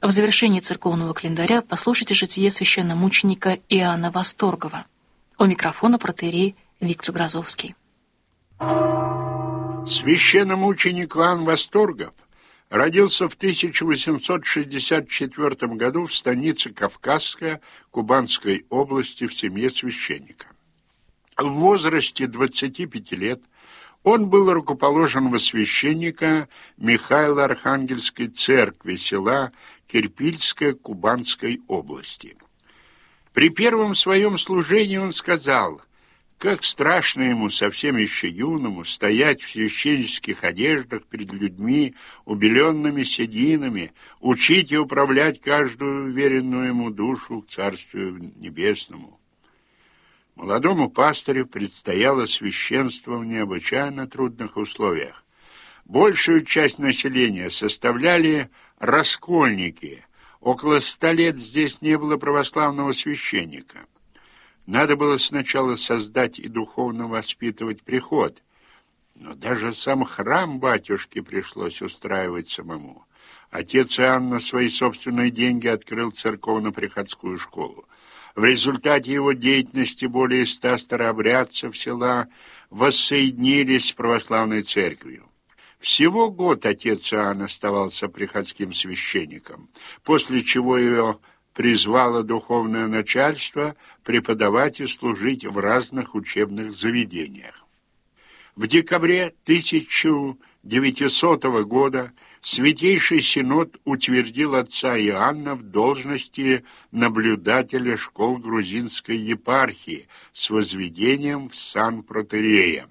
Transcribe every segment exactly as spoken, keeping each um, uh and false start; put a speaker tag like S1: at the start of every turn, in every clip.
S1: В завершении церковного календаря послушайте житие священномученика Иоанна Восторгова. У микрофона протоиерей Виктор Грозовский.
S2: Священномученик Иоанн Восторгов родился в тысяча восемьсот шестьдесят четвёртом году в станице Кавказская Кубанской области в семье священника. В возрасте двадцати пяти лет он был рукоположен во священника Михаило-Архангельской церкви села Кирпильское Кубанской области. При первом своем служении он сказал: как страшно ему, совсем еще юному, стоять в священнических одеждах перед людьми, убеленными сединами, учить и управлять каждую веренную ему душу к Царствию Небесному. Молодому пастырю предстояло священство в необычайно трудных условиях. Большую часть населения составляли раскольники. Около ста лет здесь не было православного священника. Надо было сначала создать и духовно воспитывать приход, но даже сам храм батюшки пришлось устраивать самому. Отец Иоанн на свои собственные деньги открыл церковно-приходскую школу. В результате его деятельности более ста старообрядцев села воссоединились с православной церковью. Всего год отец Иоанн оставался приходским священником, после чего его призвало духовное начальство преподавать и служить в разных учебных заведениях. В декабре тысяча девятисотого года Святейший Синод утвердил отца Иоанна в должности наблюдателя школ грузинской епархии с возведением в сан протоиерея.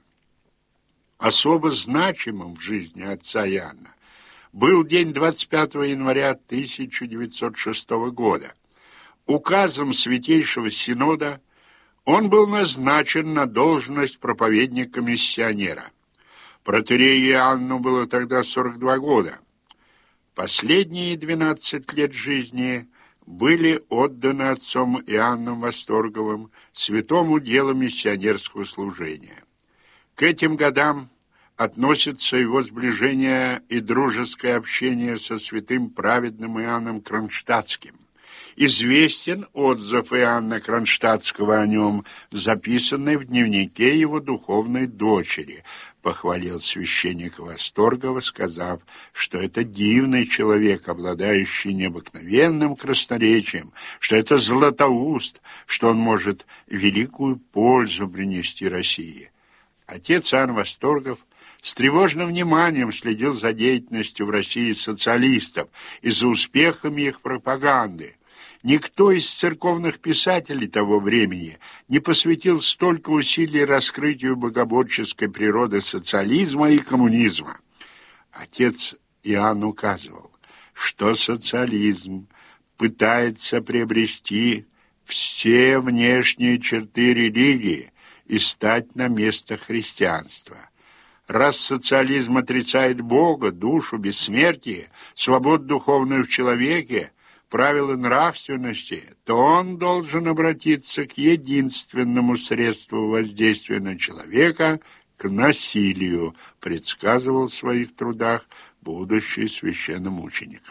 S2: Особо значимым в жизни отца Иоанна был день двадцать пятого января тысяча девятьсот шестого года. Указом Святейшего Синода он был назначен на должность проповедника-миссионера. Протоиерею Иоанну было тогда сорок два года. Последние двенадцать лет жизни были отданы отцом Иоанном Восторговым святому делу миссионерского служения. К этим годам относится его сближение и дружеское общение со святым праведным Иоанном Кронштадтским. Известен отзыв Иоанна Кронштадтского о нем, записанный в дневнике его духовной дочери. Похвалил священника Восторгова, сказав, что это дивный человек, обладающий необыкновенным красноречием, что это златоуст, что он может великую пользу принести России. Отец Иоанн Восторгов с тревожным вниманием следил за деятельностью в России социалистов и за успехами их пропаганды. Никто из церковных писателей того времени не посвятил столько усилий раскрытию богоборческой природы социализма и коммунизма. Отец Иоанн указывал, что социализм пытается приобрести все внешние черты религии и стать на место христианства. Раз социализм отрицает Бога, душу, бессмертие, свободу духовную в человеке, правила нравственности, то он должен обратиться к единственному средству воздействия на человека, к насилию, предсказывал в своих трудах будущий священномученик.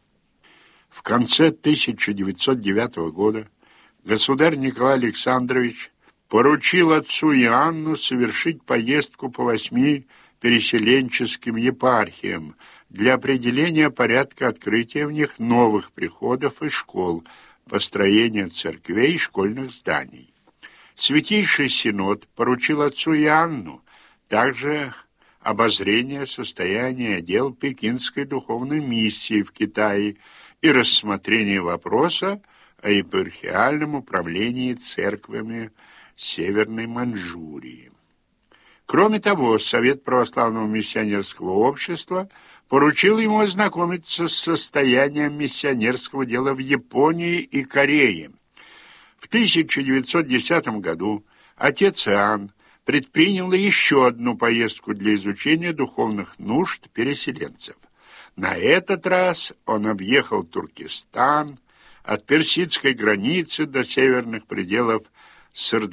S2: В конце тысяча девятьсот девятого года государь Николай Александрович поручил отцу Иоанну совершить поездку по восьми переселенческим епархиям для определения порядка открытия в них новых приходов и школ, построения церквей и школьных зданий. Святейший Синод поручил отцу Иоанну также обозрение состояния дел Пекинской духовной миссии в Китае и рассмотрение вопроса о епархиальном управлении церквями Северной Маньчжурии. Кроме того, Совет православного миссионерского общества поручил ему ознакомиться с состоянием миссионерского дела в Японии и Корее. В тысяча девятьсот десятом году отец Иоанн предпринял еще одну поездку для изучения духовных нужд переселенцев. На этот раз он объехал Туркестан от персидской границы до северных пределов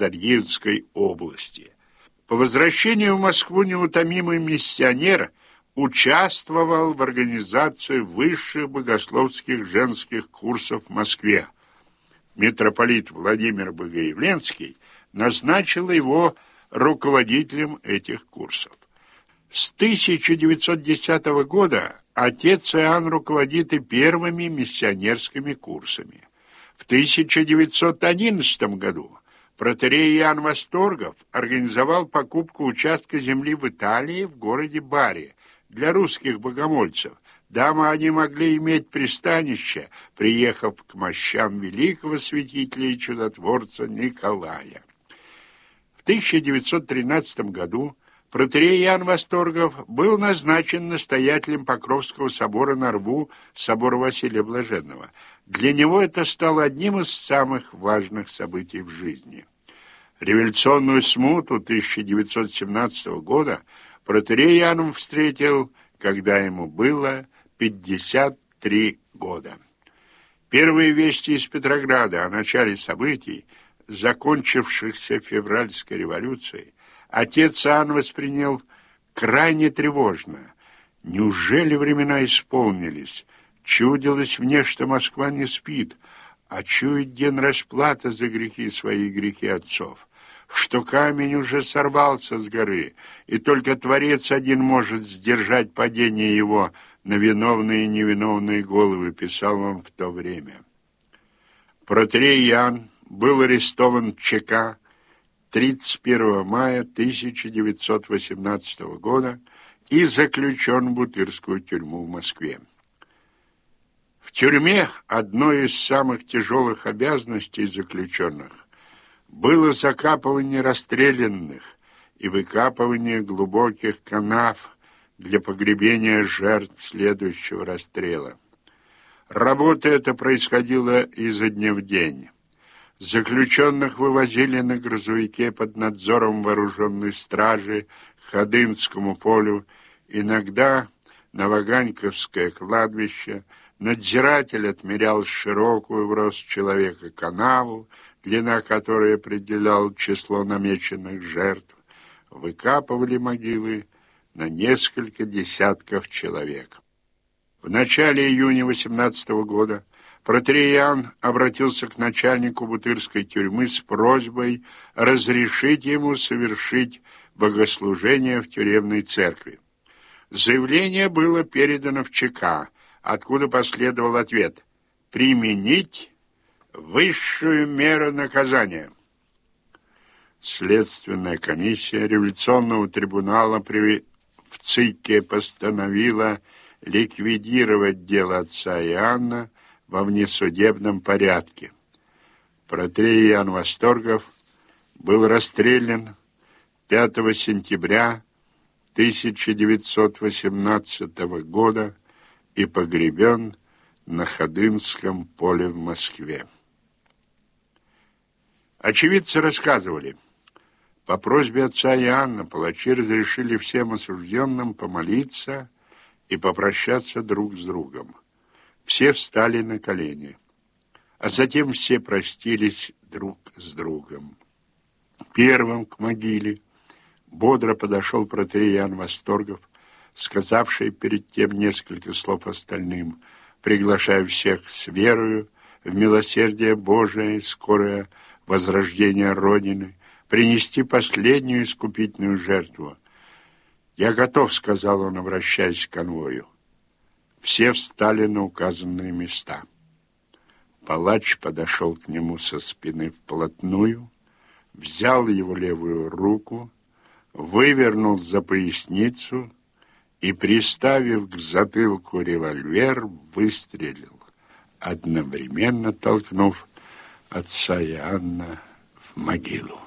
S2: Сырдарьинской области. По возвращению в Москву неутомимый миссионер участвовал в организации высших богословских женских курсов в Москве. Митрополит Владимир Богоявленский назначил его руководителем этих курсов. С тысяча девятьсот десятого года отец Иоанн руководит и первыми миссионерскими курсами. В тысяча девятьсот одиннадцатом году протоиерей Иоанн Восторгов организовал покупку участка земли в Италии в городе Бари для русских богомольцев, дабы они могли иметь пристанище, приехав к мощам великого святителя и чудотворца Николая. В тысяча девятьсот тринадцатом году протоиерей Иоанн Восторгов был назначен настоятелем Покровского собора на Рву, собора Василия Блаженного. Для него это стало одним из самых важных событий в жизни. Революционную смуту тысяча девятьсот семнадцатого года протоиерей Иоанн встретил, когда ему было пятьдесят три года. Первые вести из Петрограда о начале событий, закончившихся февральской революцией, отец Иоанн воспринял крайне тревожно. Неужели времена исполнились? Чудилось мне, что Москва не спит, а чует день расплаты за грехи свои и грехи отцов, что камень уже сорвался с горы, и только Творец один может сдержать падение его на виновные и невиновные головы, писал он в то время. Протоиерей Иоанн был арестован в ЧК тридцать первого мая тысяча девятьсот восемнадцатого года и заключен в Бутырскую тюрьму в Москве. В тюрьме одной из самых тяжелых обязанностей заключенных было закапывание расстрелянных и выкапывание глубоких канав для погребения жертв следующего расстрела. Работа эта происходила изо дня в день. Заключенных вывозили на грузовике под надзором вооруженной стражи к Ходынскому полю, иногда на Ваганьковское кладбище. Надзиратель отмерял широкую в рост человека канаву, длина которой определял число намеченных жертв. Выкапывали могилы на несколько десятков человек. В начале июня восемнадцатого года протоиерей Иоанн обратился к начальнику Бутырской тюрьмы с просьбой разрешить ему совершить богослужение в тюремной церкви. Заявление было передано в ЧК, откуда последовал ответ: «Применить высшую меру наказания». Следственная комиссия революционного трибунала при в ЦИКе постановила ликвидировать дело отца Иоанна во внесудебном порядке. Протоиерей Иоанн Восторгов был расстрелян пятого сентября тысяча девятьсот восемнадцатого года и погребен на Ходынском поле в Москве. Очевидцы рассказывали, по просьбе отца Иоанна палачи разрешили всем осужденным помолиться и попрощаться друг с другом. Все встали на колени, а затем все простились друг с другом. Первым к могиле бодро подошел протоиерей Иоанн Восторгов, сказавший перед тем несколько слов остальным, приглашая всех с верою в милосердие Божие и скорое возрождение Родины, принести последнюю искупительную жертву. «Я готов», — сказал он, обращаясь к конвою. Все встали на указанные места. Палач подошел к нему со спины вплотную, взял его левую руку, вывернул за поясницу и, приставив к затылку револьвер, выстрелил, одновременно толкнув отца Иоанна в могилу.